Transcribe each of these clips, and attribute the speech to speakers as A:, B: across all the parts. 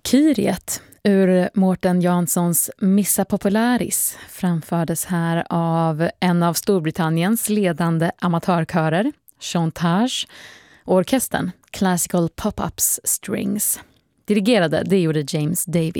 A: Valkyriet ur Mårten Janssons Missa Popularis framfördes här av en av Storbritanniens ledande amatörkörer, Chantage, och orkestern Classical Pop-Ups Strings. Dirigerade, det gjorde James Davy.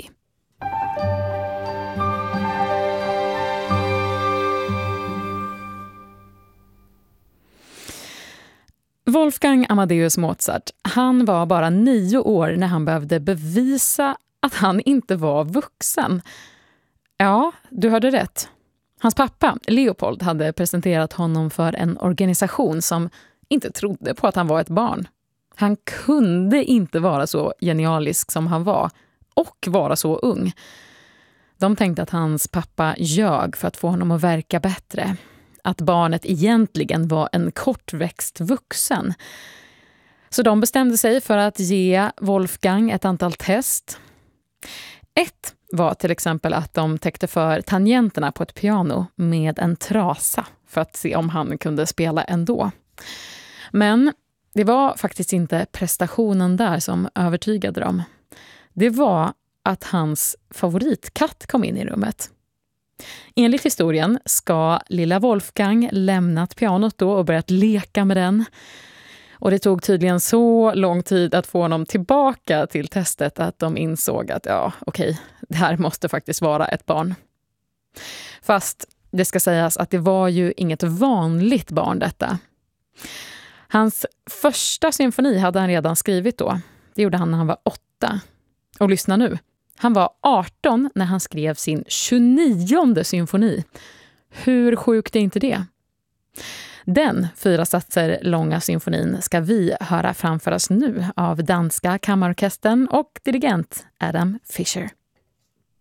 A: Wolfgang Amadeus Mozart, han var bara 9 år när han behövde bevisa att han inte var vuxen. Ja, du hörde rätt. Hans pappa, Leopold, hade presenterat honom för en organisation som inte trodde på att han var ett barn. Han kunde inte vara så genialisk som han var och vara så ung. De tänkte att hans pappa ljög för att få honom att verka bättre. Att barnet egentligen var en kortväxt vuxen. Så de bestämde sig för att ge Wolfgang ett antal test. Ett var till exempel att de täckte för tangenterna på ett piano med en trasa för att se om han kunde spela ändå. Men det var faktiskt inte prestationen där som övertygade dem. Det var att hans favoritkatt kom in i rummet. Enligt historien ska lilla Wolfgang lämnat pianot då och börjat leka med den. Och det tog tydligen så lång tid att få honom tillbaka till testet att de insåg att det här måste faktiskt vara ett barn. Fast det ska sägas att det var ju inget vanligt barn detta. Hans första symfoni hade han redan skrivit då. Det gjorde han när han var 8. Och lyssna nu. Han var 18 när han skrev sin 29:e symfoni. Hur sjukt är inte det? Den 4 satser långa symfonin ska vi höra framföras nu av danska kammarorkestern och dirigent Adam Fischer.